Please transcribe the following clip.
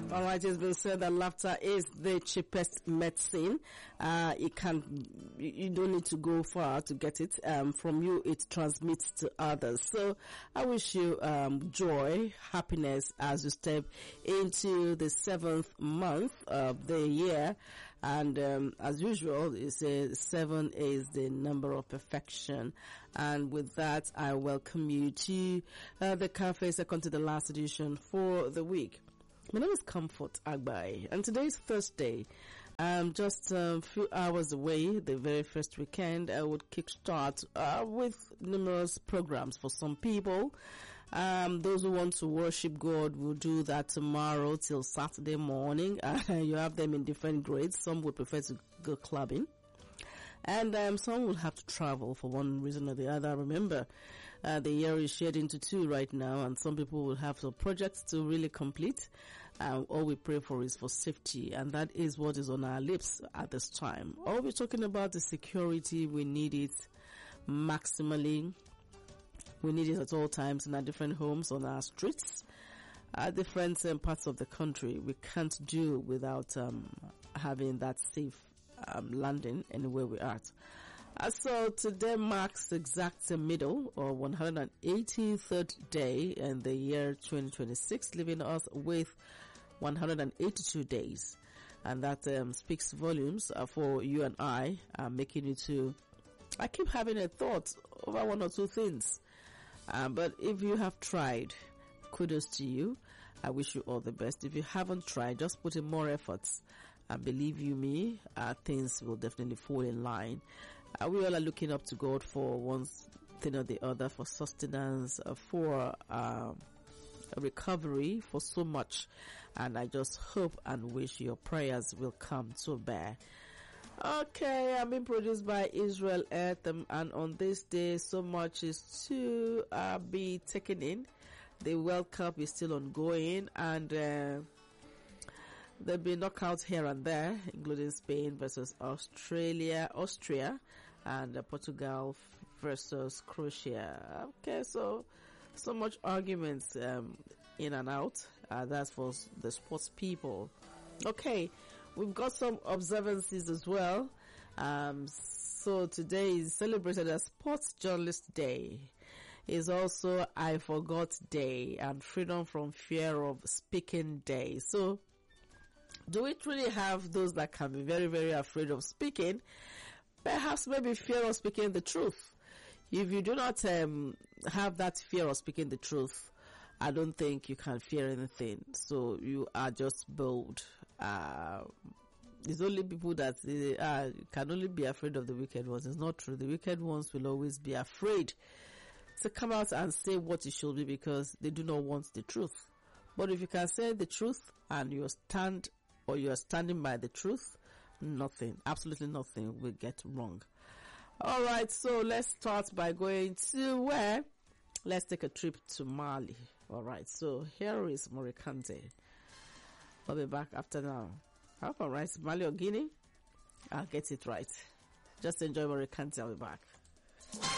All right, it's been said that laughter is the cheapest medicine. You don't need to go far to get it. From you, it transmits to others. So I wish you joy, happiness as you step into the 7th month of the year. And as usual, it says 7 is the number of perfection. And with that, I welcome you to the cafe, second to the last edition for the week. My name is Comfort Agbai, and today is Thursday. Just a few hours away, the very first weekend, I would kickstart with numerous programs for some people. Those who want to worship God will do that tomorrow till Saturday morning. You have them in different grades. Some would prefer to go clubbing. And some will have to travel for one reason or the other. Remember, the year is shared into two right now, and some people will have some projects to really complete. All we pray for is for safety, and that is what is on our lips at this time. All we're talking about is security. We need it maximally. We need it at all times in our different homes, on our streets, different parts of the country. We can't do without having that safe landing anywhere we are. So today marks the exact middle or 183rd day in the year 2026, leaving us with 182 days. And that speaks volumes for you and I, making you to... I keep having a thought over one or two things. But if you have tried, kudos to you. I wish you all the best. If you haven't tried, just put in more efforts. And believe you me, things will definitely fall in line. We all are looking up to God for one thing or the other, for sustenance, for recovery, for so much. And I just hope and wish your prayers will come to bear. Okay, I'm being produced by Israel Earth, and on this day, so much is to be taken in. The World Cup is still ongoing, and there'll be knockouts here and there, including Spain versus Austria, and Portugal versus Croatia. Okay, so much arguments in and out. That's for the sports people. Okay, we've got some observances as well. So today is celebrated as Sports Journalist Day. Is also I Forgot Day and Freedom from Fear of Speaking Day. So, do we really have those that can be very, very afraid of speaking? Perhaps maybe fear of speaking the truth. If you do not have that fear of speaking the truth, I don't think you can fear anything. So you are just bold. It's only people that can only be afraid of the wicked ones. It's not true. The wicked ones will always be afraid to come out and say what it should be because they do not want the truth. But if you can say the truth and you are standing by the truth, nothing, absolutely nothing will get wrong. All right, so let's start by going to where? Let's take a trip to Mali. All right, so here is Morikante. I'll be back after now. I hope I'm right. Mali or Guinea? I'll get it right. Just enjoy Morikante. I'll be back.